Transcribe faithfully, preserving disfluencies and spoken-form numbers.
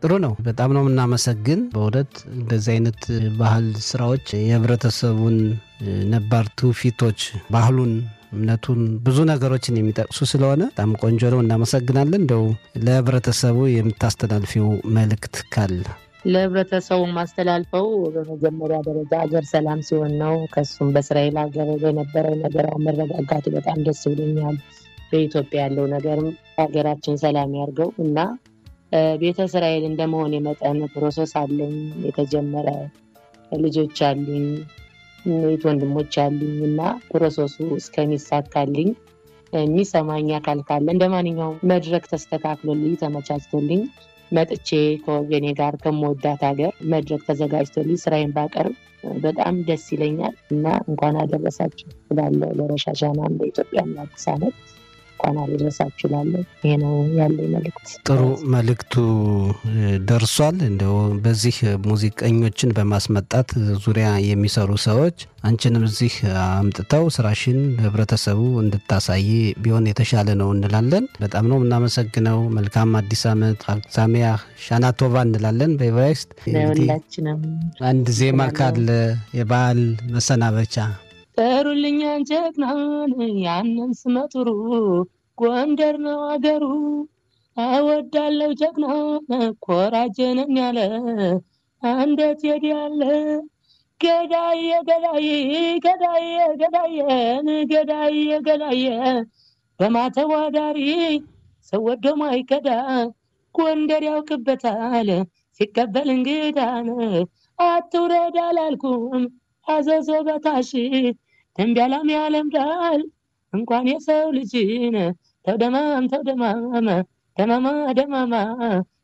ጥሩ ነው በጣም ነው እናመሰግን በእውነት እንደዚህ አይነት ባህል ስራዎች የህብረተሰቡን ነባር ትውፊቶች ባህሉን እምነቱን ብዙ ነገሮችን የሚጠቅሱ ስለሆነ በጣም ቆንጆ ነው እናመሰግናለን እንደው ለህብረተሰቡ የምታስተላልፊው መልእክት ካለ ለህብረተሰቡ ማስተላልፈው በመጀመሪያ ደረጃ ሀገር ሰላም ሲሆን ነው ከሱም በእስራኤል ሀገር የነበረው ነገር መረጋጋቱ በጣም ደስ ብሎኛል በኢትዮጵያ ያለው ነገር ሀገራችን ሰላም ያርገው እና ቤተ እስራኤል እንደመሆን የመጣን ፕሮሰስ አለኝ የተጀመረ ልጆች አሉኝ ወንድሞች አሉኝ እና ፕሮሰሱ እስከሚሳካልኝ የሚሰማኝ አካል ካለ እንደማንኛውም መድረክ ተስተካክሎልኝ ተመቻችቶልኝ መጥቼ ከወገኔ ጋር ከመወዳት ሀገር መድረክ ተዘጋጅቶልኝ ስራዬን ባቀርብ በጣም ደስ ይለኛል እና እንኳን አደረሳችሁ እላለሁ ለሮሽ ሀሻና በኢትዮጵያ አዲስ ዓመት እንኳን አደረሳችሁ እላለሁ ይሄ ነው ያለኝ መልእክት ጥሩ መልእክቱ ደርሷል እንደው በዚህ ሙዚቀኞችን በማስመጣት ዙሪያ የሚሰሩ ሰዎች አንቺንም እዚህ አምጥተው ስራሽን ህብረተሰቡ እንድታሳይ ቢሆን የተሻለ ነው እንላለን በጣም ነው እናመሰግነው መልካም አዲስ ዓመት አክሳሚያ ሻናቶቫ እንላለን በዕብራይስጥ ለሁላችንም አንድ ዜማ ካለ የበዓል መሰናበቻ ተሩልኛ ጀግናን ያንን ስመጥሩ ጎንደር ነው አገሩ አወዳለው ጀግና ኮራጀነኝ ያለ አንደት ይዲያለ ገዳይ ገዳይ ገዳይ ገዳይ ገዳይ ገዳይ በማተዋዳሪ ሰወዶ ማይከዳ ጎንደር ያውቅበታል ሲቀበል እንግዳን አትውረድ አላልኩም አዘዞ በታሽ ተንቢያላም ያለምዳል እንኳን የሰው ልጅን ተደማም ተደማም ተማማ ደማማ